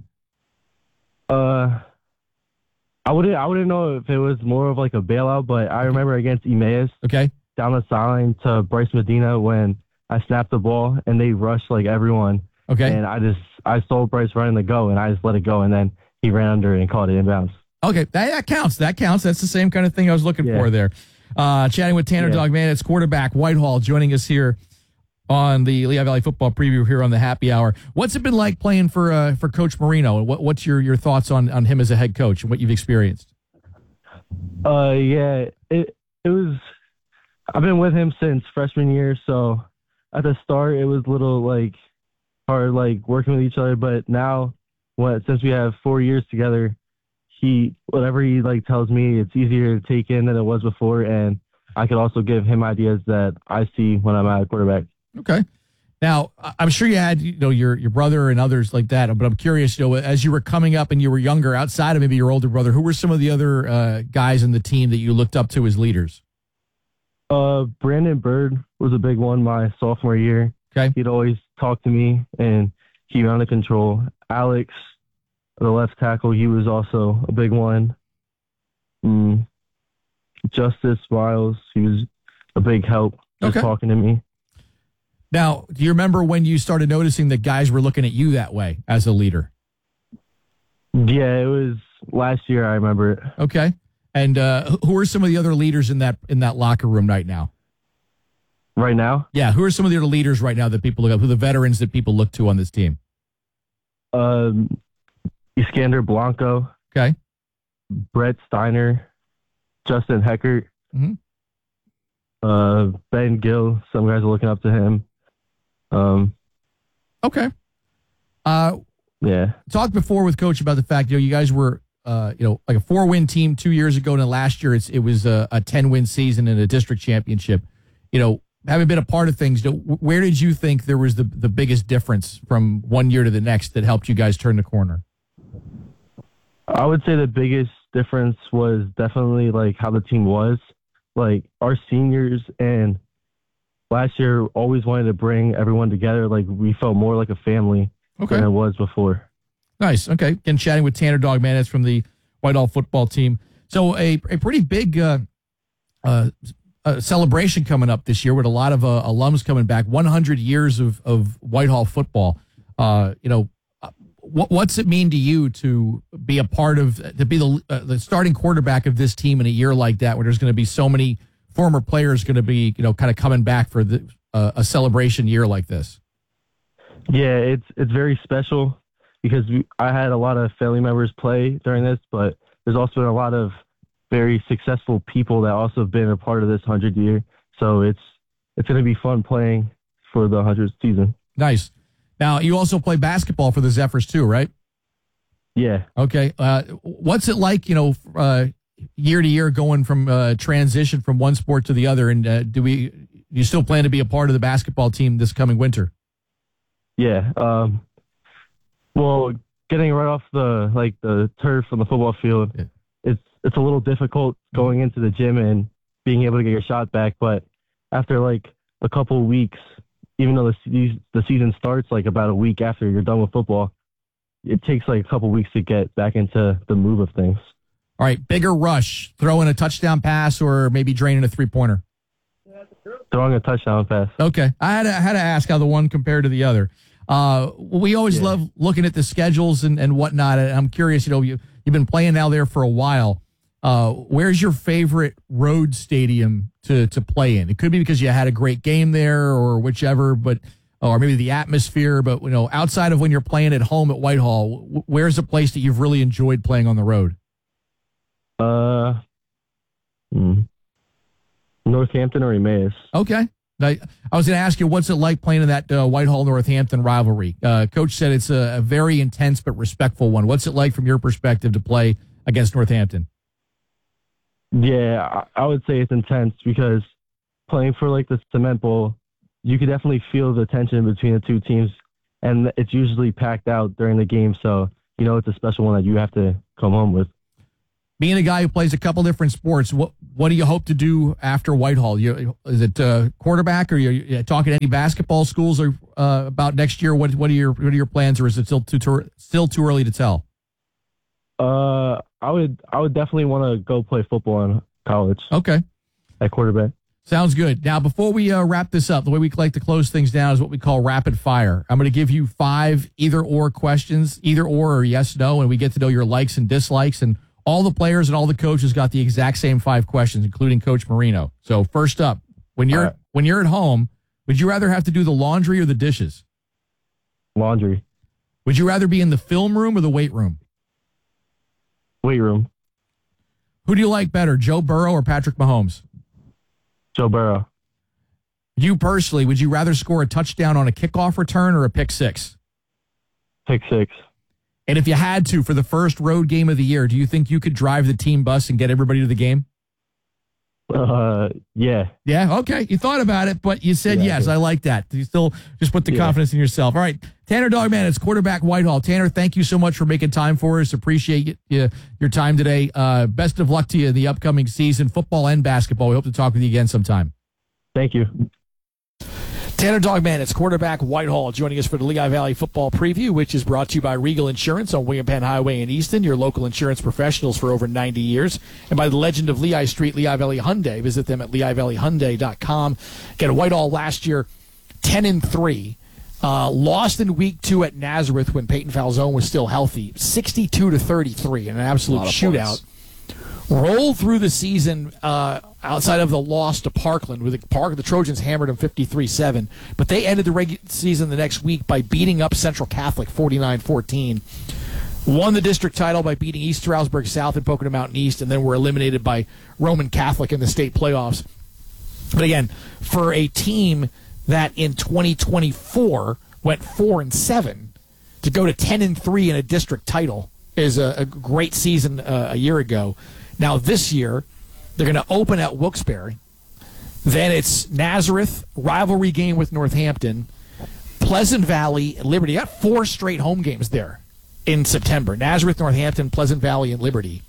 I wouldn't know if it was more of like a bailout, but I remember against Emmaus, down the sideline to Bryce Medina when I snapped the ball and they rushed like everyone. Okay. And I saw Bryce running the go and I just let it go and then he ran under it and caught it inbounds. Okay, that counts. That's the same kind of thing I was looking for there. Chatting with Tanner Dogmanitz, quarterback, Whitehall, joining us here on the Lehigh Valley Football Preview here on the Happy Hour. What's it been like playing for Coach Marino? What's your thoughts on him as a head coach and what you've experienced? It was. I've been with him since freshman year, so at the start it was a little like hard, like working with each other. But now, since we have 4 years together, whatever he like tells me, it's easier to take in than it was before, and I could also give him ideas that I see when I'm at quarterback. Okay. Now, I'm sure you had, your brother and others like that, but I'm curious, as you were coming up and you were younger, outside of maybe your older brother, who were some of the other guys in the team that you looked up to as leaders? Brandon Bird was a big one my sophomore year. Okay. He'd always talk to me and keep me under control. Alex, the left tackle, he was also a big one. Justice Miles, he was a big help just talking to me. Now, do you remember when you started noticing that guys were looking at you that way as a leader? Yeah, it was last year. I remember it. Okay. And who are some of the other leaders in that locker room right now? Right now? Yeah, who are some of the other leaders right now that people look up? Who are the veterans that people look to on this team? Iskander Blanco. Okay. Brett Steiner. Justin Heckert. Mm-hmm. Ben Gill. Some guys are looking up to him. Okay. Yeah. Talked before with Coach about the fact, you guys were, like a 4-win team 2 years ago, and then last year it was a 10-win season and a district championship. Having been a part of things, where did you think there was the biggest difference from one year to the next that helped you guys turn the corner? I would say the biggest difference was definitely like how the team was. Like our seniors and last year always wanted to bring everyone together. Like we felt more like a family than it was before. Nice. Okay. Again, chatting with Tanner Dogmanitz from the Whitehall football team. So a pretty big celebration coming up this year with a lot of alums coming back. 100 years of Whitehall football. What's it mean to you to be a part of, to be the starting quarterback of this team in a year like that, where there's going to be so many former players going to be, kind of coming back for a celebration year like this? Yeah, it's very special because I had a lot of family members play during this, but there's also been a lot of very successful people that also have been a part of this 100 year. So it's going to be fun playing for the 100th season. Nice. Now, you also play basketball for the Zephyrs too, right? Yeah. Okay. What's it like, year to year going from transition from one sport to the other? And do you still plan to be a part of the basketball team this coming winter? Yeah. Well, getting right off the turf on the football field, it's a little difficult going into the gym and being able to get your shot back. But after like a couple of weeks, even though the season starts like about a week after you're done with football, it takes like a couple of weeks to get back into the move of things. All right, bigger rush, throwing a touchdown pass or maybe draining a three-pointer? Throwing a touchdown pass. Okay. I had to ask how the one compared to the other. We always love looking at the schedules and whatnot. I'm curious, you've been playing now there for a while. Where's your favorite road stadium to play in? It could be because you had a great game there or whichever, but or maybe the atmosphere, but outside of when you're playing at home at Whitehall, where's a place that you've really enjoyed playing on the road? Northampton or Emmaus. Okay. Now, I was going to ask you, what's it like playing in that Whitehall-Northampton rivalry? Coach said it's a very intense but respectful one. What's it like from your perspective to play against Northampton? Yeah, I would say it's intense because playing for the Cement Bowl, you could definitely feel the tension between the two teams, and it's usually packed out during the game, so it's a special one that you have to come home with. Being a guy who plays a couple different sports, what do you hope to do after Whitehall? Is it quarterback, or you talking to any basketball schools or about next year? What are your plans, or is it still too early to tell? I would definitely want to go play football in college. Okay, at quarterback. Sounds good. Now, before we wrap this up, the way we like to close things down is what we call rapid fire. I'm going to give you 5 either-or questions, either or yes, no, and we get to know your likes and dislikes. And all the players and all the coaches got the exact same 5 questions, including Coach Marino. So first up, when you're at home, would you rather have to do the laundry or the dishes? Laundry. Would you rather be in the film room or the weight room? Weight room. Who do you like better, Joe Burrow or Patrick Mahomes? Joe Burrow. You personally, would you rather score a touchdown on a kickoff return or a pick six? Pick six. And if you had to for the first road game of the year, do you think you could drive the team bus and get everybody to the game? Yeah. Yeah, okay. You thought about it, but you said yes. I like that. You still just put the confidence in yourself. All right. Tanner Dogman, it's quarterback Whitehall. Tanner, thank you so much for making time for us. Appreciate your time today. Best of luck to you in the upcoming season, football and basketball. We hope to talk with you again sometime. Thank you. Tanner Dogman, it's quarterback Whitehall, joining us for the Lehigh Valley Football Preview, which is brought to you by Regal Insurance on William Penn Highway in Easton, your local insurance professionals for over 90 years, and by the legend of Lehigh Street, Lehigh Valley Hyundai. Visit them at LehighValleyHyundai.com. Again, Whitehall last year, 10-3. Lost in week 2 at Nazareth when Peyton Falzone was still healthy, 62-33 in an absolute shootout. Rolled through the season outside of the loss to Parkland, with the Trojans hammered them 53-7. But they ended the regular season the next week by beating up Central Catholic 49-14. Won the district title by beating East Stroudsburg South and Pocono Mountain East, and then were eliminated by Roman Catholic in the state playoffs. But again, for a team that in 2024 went 4-7, to go to 10-3 in a district title is a great season a year ago. Now, this year, they're going to open at Wilkes-Barre. Then it's Nazareth, rivalry game with Northampton, Pleasant Valley, and Liberty. You got 4 straight home games there in September. Nazareth, Northampton, Pleasant Valley, and Liberty.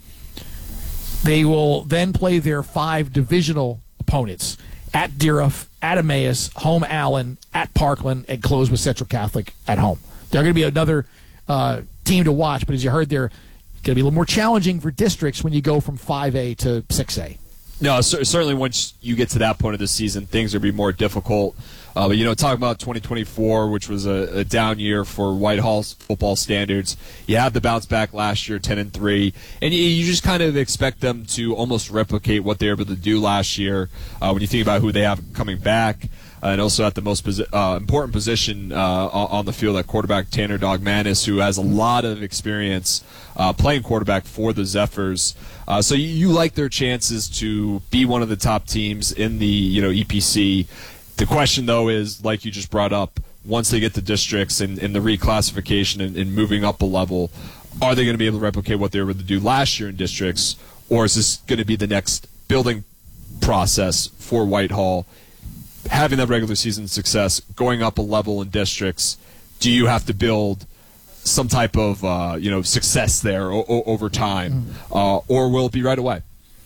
They will then play their 5 divisional opponents at Deerhoff, at Emmaus, home Allen, at Parkland, and close with Central Catholic at home. They're going to be another team to watch, but as you heard, they're going to be a little more challenging for districts when you go from 5A to 6A. No, certainly once you get to that point of the season, things will be more difficult. But, talking about 2024, which was a down year for Whitehall's football standards, you had the bounce back last year, 10-3, and you just kind of expect them to almost replicate what they were able to do last year when you think about who they have coming back. And also at the most important position on the field at quarterback, Tanner Dogmanis, who has a lot of experience playing quarterback for the Zephyrs. So you like their chances to be one of the top teams in the EPC. The question, though, is, like you just brought up, once they get to districts and the reclassification and moving up a level, are they going to be able to replicate what they were able to do last year in districts, or is this going to be the next building process for Whitehall? Having that regular season success, going up a level in districts, do you have to build some type of success there over time, or will it be right away?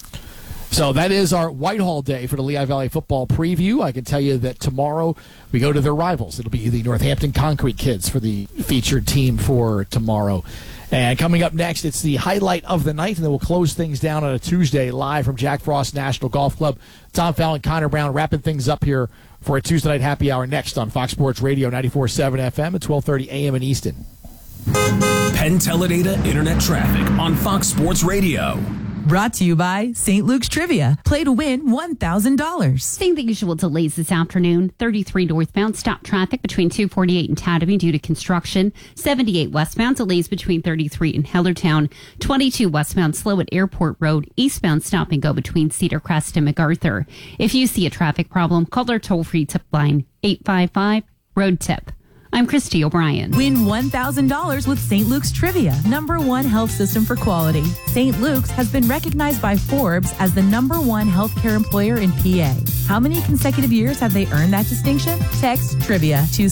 So that is our Whitehall day for the Lehigh Valley Football Preview. I can tell you that tomorrow we go to their rivals. It'll be the Northampton Concrete Kids for the featured team for tomorrow. And coming up next, it's the highlight of the night, and then we'll close things down on a Tuesday live from Jack Frost National Golf Club. Tom Fallon, Connor Brown wrapping things up here for a Tuesday night happy hour next on Fox Sports Radio 94.7 FM at 12:30 a.m. in Easton. Penn Teledata Internet Traffic on Fox Sports Radio. Brought to you by St. Luke's Trivia. Play to win $1,000. Seeing the usual delays this afternoon. 33 northbound stop traffic between 248 and Tatooine due to construction. 78 westbound delays between 33 and Hellertown. 22 westbound slow at Airport Road. Eastbound stop and go between Cedar Crest and MacArthur. If you see a traffic problem, call our toll-free tip line 855-ROAD-TIP. I'm Christy O'Brien. Win $1,000 with St. Luke's Trivia, #1 health system for quality. St. Luke's has been recognized by Forbes as the #1 healthcare employer in PA. How many consecutive years have they earned that distinction? Text TRIVIA to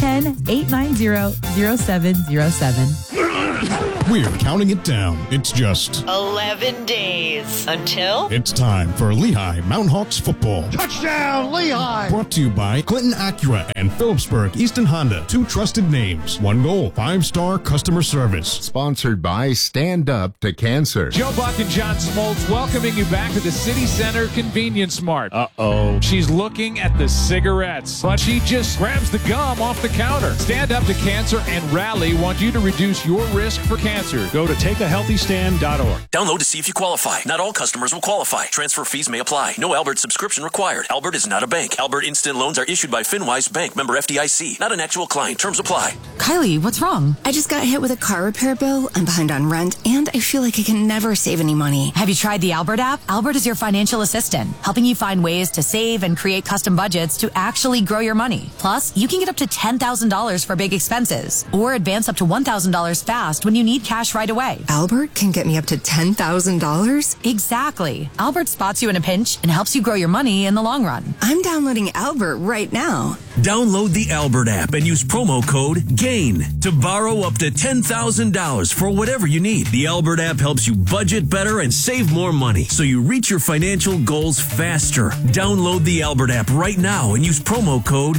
610-890-0707. We're counting it down. It's just 11 days until it's time for Lehigh Mountain Hawks football. Touchdown, Lehigh! Brought to you by Clinton Acura and Phillipsburg Easton Honda. 2 trusted names, 1 goal, 5-star customer service. Sponsored by Stand Up to Cancer. Joe Buck and John Smoltz welcoming you back to the City Center Convenience Mart. Uh-oh. She's looking at the cigarettes, but she just grabs the gum off the counter. Stand Up to Cancer and Rally want you to reduce your risk for cancer. Go to takeahealthystand.org. Download to see if you qualify. Not all customers will qualify. Transfer fees may apply. No Albert subscription required. Albert is not a bank. Albert Instant Loans are issued by FinWise Bank, member FDIC. Not an actual client. Terms apply. Kylie, what's wrong? I just got hit with a car repair bill. I'm behind on rent, and I feel like I can never save any money. Have you tried the Albert app? Albert is your financial assistant, helping you find ways to save and create custom budgets to actually grow your money. Plus, you can get up to $10,000 for big expenses, or advance up to $1,000 fast when you need cash right away. Albert can get me up to $10,000? Exactly. Albert spots you in a pinch and helps you grow your money in the long run. I'm downloading Albert right now. Download the Albert app and use promo code GAIN to borrow up to $10,000 for whatever you need. The Albert app helps you budget better and save more money so you reach your financial goals faster. Download the Albert app right now and use promo code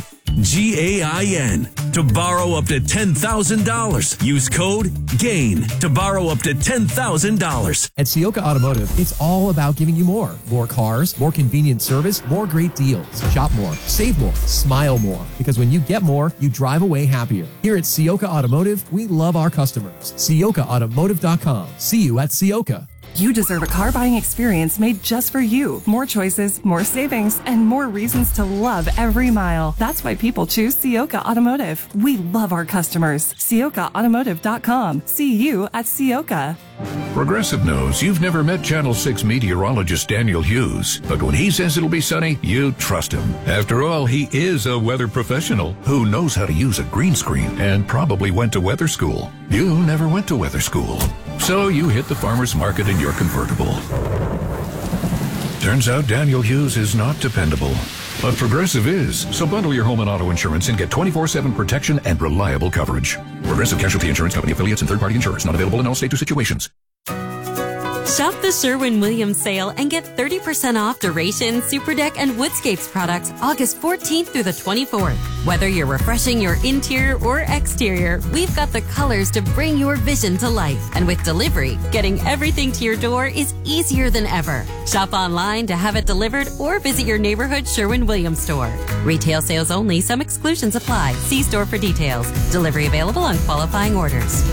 GAIN to borrow up to $10,000. Use code GAIN to borrow up to $10,000. At Ciocca Automotive, it's all about giving you more. More cars, more convenient service, more great deals. Shop more, save more, smile more. Because when you get more, you drive away happier. Here at Ciocca Automotive, we love our customers. CioccaAutomotive.com. See you at Ciocca. You deserve a car buying experience made just for you. More choices, more savings, and more reasons to love every mile. That's why people choose Ciocca Automotive. We love our customers. CioccaAutomotive.com. See you at Ciocca. Progressive knows you've never met Channel 6 meteorologist Daniel Hughes, but when he says it'll be sunny, you trust him. After all, he is a weather professional who knows how to use a green screen and probably went to weather school. You never went to weather school. So you hit the farmer's market in your convertible. Turns out Daniel Hughes is not dependable. But Progressive is. So bundle your home and auto insurance and get 24/7 protection and reliable coverage. Progressive Casualty Insurance Company affiliates and third-party insurers. Not available in all states or situations. Shop the Sherwin-Williams sale and get 30% off Duration, Superdeck, and Woodscapes products August 14th through the 24th. Whether you're refreshing your interior or exterior, we've got the colors to bring your vision to life. And with delivery, getting everything to your door is easier than ever. Shop online to have it delivered or visit your neighborhood Sherwin-Williams store. Retail sales only. Some exclusions apply. See store for details. Delivery available on qualifying orders.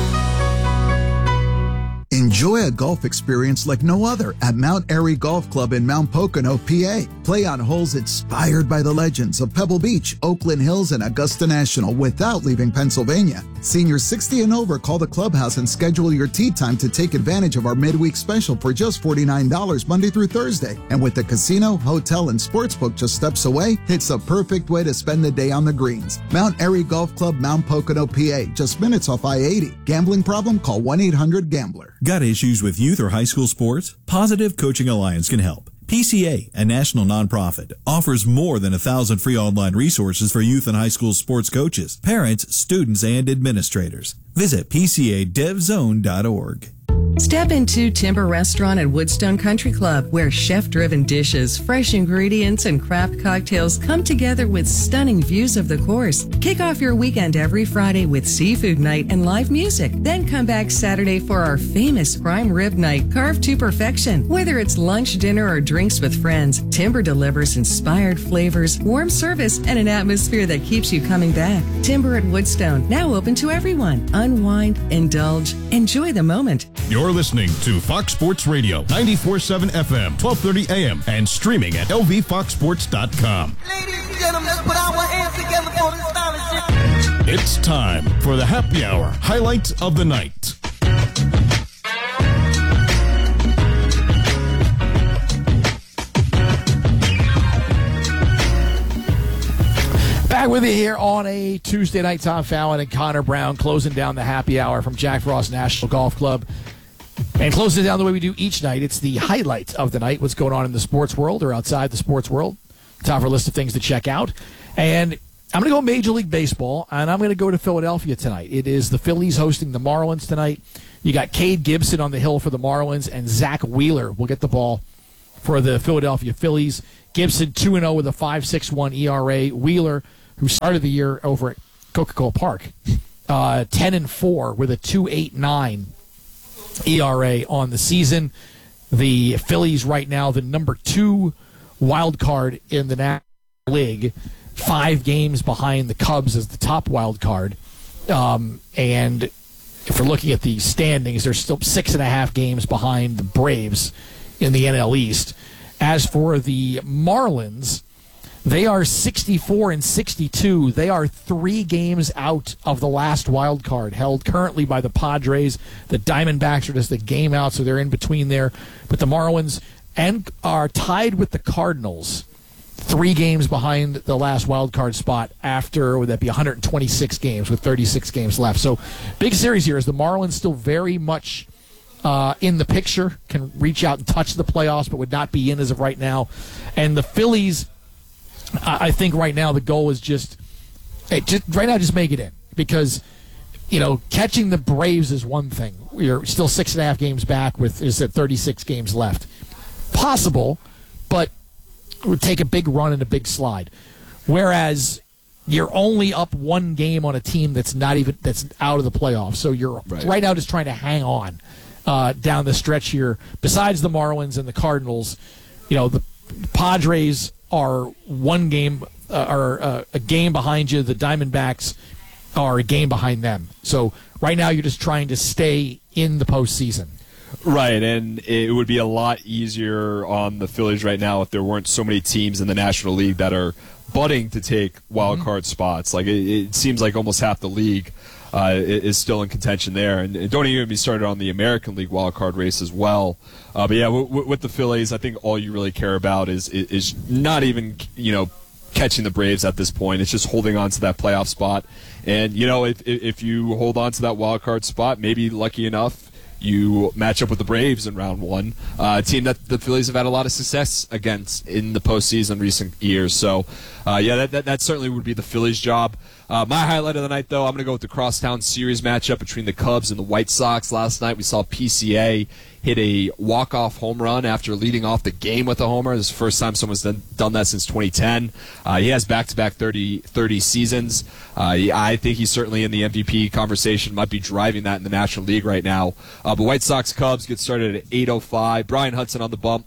Enjoy a golf experience like no other at Mount Airy Golf Club in Mount Pocono, PA. Play on holes inspired by the legends of Pebble Beach, Oakland Hills, and Augusta National without leaving Pennsylvania. Seniors 60 and over, call the clubhouse and schedule your tee time to take advantage of our midweek special for just $49 Monday through Thursday. And with the casino, hotel, and sportsbook just steps away, it's a perfect way to spend the day on the greens. Mount Airy Golf Club, Mount Pocono, PA, just minutes off I-80. Gambling problem? Call 1-800-GAMBLER. Got issues with youth or high school sports? Positive Coaching Alliance can help. PCA, a national nonprofit, offers more than 1,000 free online resources for youth and high school sports coaches, parents, students, and administrators. Visit PCADevZone.org. Step into Timber Restaurant at Woodstone Country Club, where chef-driven dishes, fresh ingredients, and craft cocktails come together with stunning views of the course. Kick off your weekend every Friday with seafood night and live music. Then come back Saturday for our famous prime rib night, carved to perfection. Whether it's lunch, dinner, or drinks with friends, Timber delivers inspired flavors, warm service, and an atmosphere that keeps you coming back. Timber at Woodstone, now open to everyone. Unwind, indulge, enjoy the moment. Your You're listening to Fox Sports Radio, 94.7 FM, 1230 AM, and streaming at lvfoxsports.com. Ladies and gentlemen, let's put our hands together for this scholarship. It's time for the Happy Hour Highlight of the Night. Back with you here on a Tuesday night. Tom Fallon and Connor Brown closing down the happy hour from Jack Frost National Golf Club. And closing it down the way we do each night. It's the highlight of the night, what's going on in the sports world or outside the sports world. Time for a list of things to check out. And I'm going to go Major League Baseball, and I'm going to go to Philadelphia tonight. It is the Phillies hosting the Marlins tonight. You got Cade Gibson on the hill for the Marlins, and Zach Wheeler will get the ball for the Philadelphia Phillies. Gibson 2-0 with a 5.61 ERA. Wheeler, who started the year over at Coca-Cola Park, 10-4 with a 2.89 ERA on the season. The Phillies right now, the number 2 wild card in the National League, 5 games behind the Cubs as the top wild card. And if we're looking at the standings, they're still 6.5 games behind the Braves in the NL East. As for the Marlins, they are 64-62. They are 3 games out of the last wild card, held currently by the Padres. The Diamondbacks are just a game out, so they're in between there. But the Marlins are tied with the Cardinals, 3 games behind the last wild card spot after, would that be 126 games with 36 games left. So big series here. Is the Marlins still very much in the picture, can reach out and touch the playoffs, but would not be in as of right now. And the Phillies, I think right now the goal is just make it in, because catching the Braves is one thing. You're still 6.5 games back with 36 games left. Possible, but it would take a big run and a big slide. Whereas you're only up 1 game on a team that's out of the playoffs. So you're right now just trying to hang on down the stretch here. Besides the Marlins and the Cardinals, the Padres are 1 game or a game behind you. The Diamondbacks are a game behind them. So right now you're just trying to stay in the postseason. Right, and it would be a lot easier on the Phillies right now if there weren't so many teams in the National League that are budding to take wild card spots. Like it seems like almost half the league is still in contention there, and don't even be started on the American League wild card race as well. But yeah, with the Phillies, I think all you really care about is not even catching the Braves at this point. It's just holding on to that playoff spot, and if you hold on to that wild card spot, maybe lucky enough you match up with the Braves in round 1, a team that the Phillies have had a lot of success against in the postseason recent years. So, that certainly would be the Phillies' job. My highlight of the night, though, I'm going to go with the Crosstown Series matchup between the Cubs and the White Sox. Last night we saw PCA hit a walk-off home run after leading off the game with a homer. This is the first time someone's done that since 2010. He has back-to-back 30 seasons. I think he's certainly in the MVP conversation, might be driving that in the National League right now. But White Sox-Cubs get started at 8:05. Brian Hudson on the bump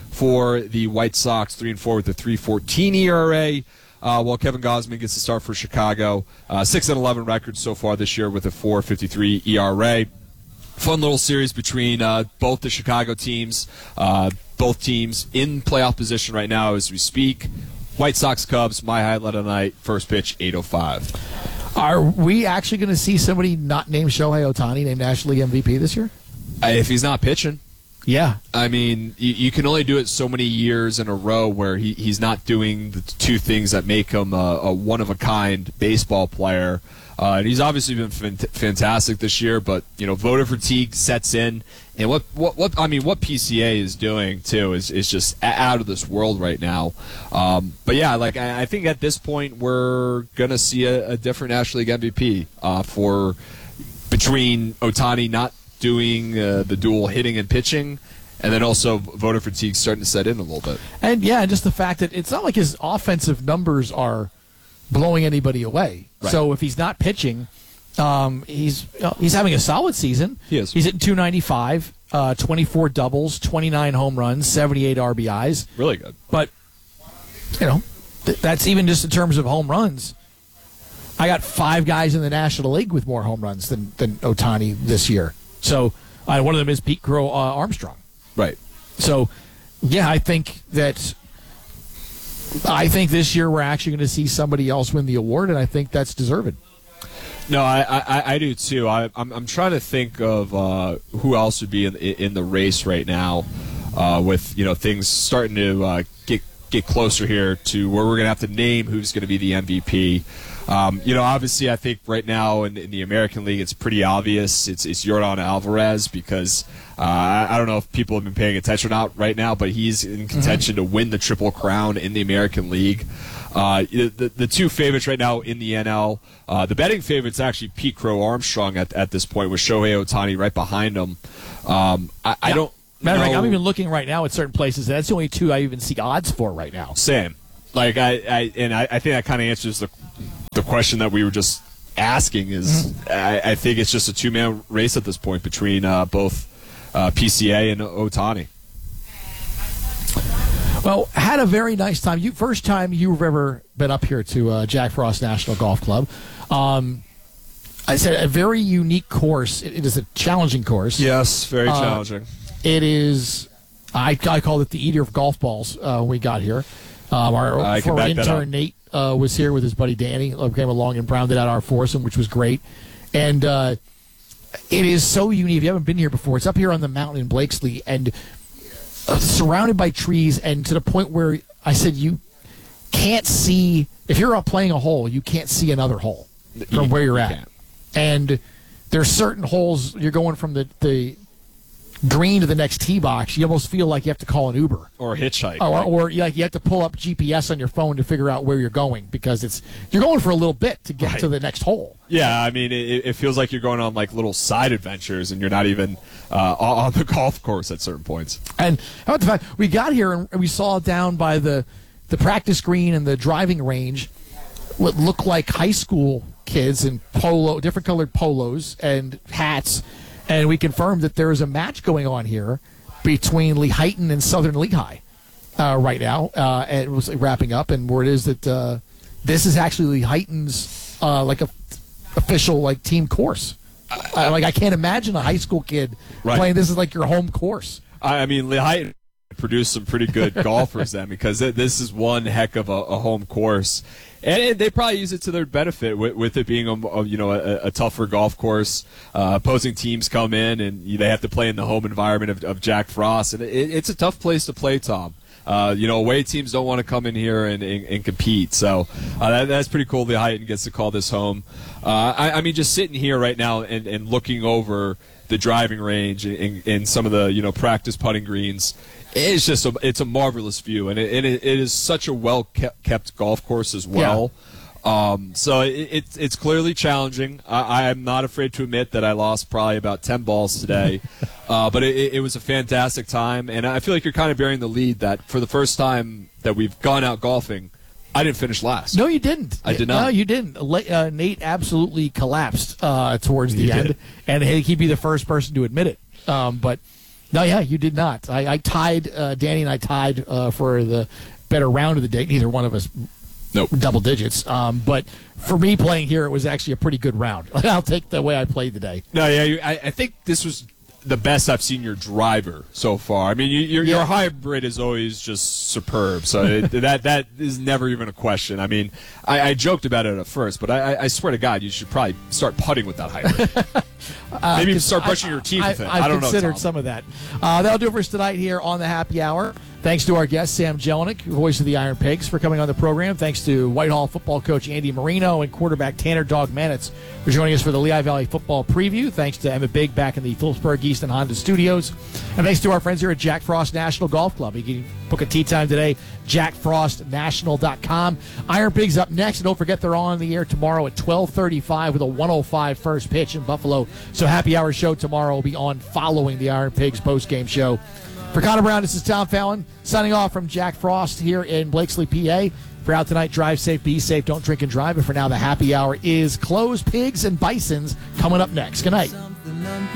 for the White Sox, 3-4 with a 3.14 ERA. While Kevin Gausman gets the start for Chicago. 6-11 record so far this year with a 4.53 ERA. Fun little series between both the Chicago teams. Both teams in playoff position right now as we speak. White Sox Cubs, my highlight of the night, first pitch, 8:05. Are we actually going to see somebody not named Shohei Ohtani named National League MVP this year? If he's not pitching. Yeah. I mean, you can only do it so many years in a row where he's not doing the 2 things that make him a one-of-a-kind baseball player. And he's obviously been fantastic this year, but voter fatigue sets in, and what PCA is doing too is just out of this world right now. But yeah, I think at this point we're gonna see a different National League MVP between Ohtani not doing the dual hitting and pitching, and then also voter fatigue starting to set in a little bit. And yeah, just the fact that it's not like his offensive numbers are blowing anybody away. Right. So if he's not pitching, he's having a solid season. He is. He's hitting .295, 24 doubles, 29 home runs, 78 RBIs. Really good. But that's even just in terms of home runs. I got 5 guys in the National League with more home runs than Ohtani this year. So One of them is Pete Crow Armstrong. Right. So, yeah, I think this year we're actually going to see somebody else win the award, and I think that's deserved. No, I do too. I'm trying to think of who else would be in the race right now, with things starting to get closer here to where we're going to have to name who's going to be the MVP. Obviously, I think right now in the American League, it's pretty obvious. It's Yordan Alvarez because I don't know if people have been paying attention or not right now, but he's in contention to win the Triple Crown in the American League. The two favorites right now in the NL, the betting favorite's actually Pete Crow Armstrong at this point with Shohei Ohtani right behind him. I don't. Matter of fact, I'm even looking right now at certain places. That's the only two I even see odds for right now. Same. Like I think that kind of answers the question that we were just asking. Is I think it's just a two-man race at this point between both PCA and Ohtani. Well, had a very nice time. First time you've ever been up here to Jack Frost National Golf Club. I said a very unique course. It is a challenging course. Yes, very challenging. It is. I called it the eater of golf balls when we got here. Our former intern Nate was here with his buddy Danny. Came along and rounded out our foursome, which was great. And it is so unique. If you haven't been here before, it's up here on the mountain in Blakesley and surrounded by trees, and to the point where I said you can't see. If you're up playing a hole, you can't see another hole from where you're at. Can't. And there's certain holes you're going from the green to the next tee box. You almost feel like you have to call an Uber or a hitchhike, or you have to pull up GPS on your phone to figure out where you're going because you're going for a little bit to get to the next hole. Yeah, I mean it feels like you're going on like little side adventures and you're not even on the golf course at certain points. And how about the fact we got here and we saw down by the practice green and the driving range what looked like high school kids in different colored polos and hats. And we confirmed that there is a match going on here between Lehighton and Southern Lehigh right now. And it was wrapping up, and word is that this is actually Lehighton's official team course. I can't imagine a high school kid playing this is like your home course. I mean, Lehighton produced some pretty good golfers then because this is one heck of a home course. And they probably use it to their benefit with it being a tougher golf course. Opposing teams come in and they have to play in the home environment of Jack Frost, and it's a tough place to play, Tom. Away teams don't want to come in here and compete, so that's pretty cool. The Lehighton gets to call this home. I mean, just sitting here right now and looking over the driving range and some of the practice putting greens. It's a marvelous view, and it is such a well kept golf course as well. Yeah. So it's clearly challenging. I am not afraid to admit that I lost probably about 10 balls today, but it was a fantastic time, and I feel like you're kind of bearing the lead that for the first time that we've gone out golfing, I didn't finish last. No, you didn't. I did not. No, you didn't. Nate absolutely collapsed towards the end, and he'd be the first person to admit it. But. No, yeah, you did not. I tied, Danny and I tied for the better round of the day. Neither one of us double digits. But for me playing here, it was actually a pretty good round. I'll take the way I played today. No, yeah, I think this was the best I've seen your driver so far. I mean, your hybrid is always just superb. So that is never even a question. I mean, I joked about it at first, but I swear to God, you should probably start putting with that hybrid. Maybe start brushing your teeth with it. I don't know. I've considered some of that. That'll do it for us tonight here on the Happy Hour. Thanks to our guest, Sam Jelinek, voice of the Iron Pigs, for coming on the program. Thanks to Whitehall football coach Andy Marino and quarterback Tanner Dog Manitz for joining us for the Lehigh Valley football preview. Thanks to Emmett Big back in the Phillipsburg Easton Honda studios. And thanks to our friends here at Jack Frost National Golf Club. You can book a tee time today, jackfrostnational.com. Iron Pigs up next. And don't forget they're on the air tomorrow at 12:35 with a 105 first pitch in Buffalo. So Happy Hour show tomorrow will be on following the Iron Pigs postgame show. For Connor Brown, this is Tom Fallon, signing off from Jack Frost here in Blakesley, PA. If you're out tonight, drive safe, be safe, don't drink and drive. But for now, the Happy Hour is closed. Pigs and Bisons coming up next. Good night.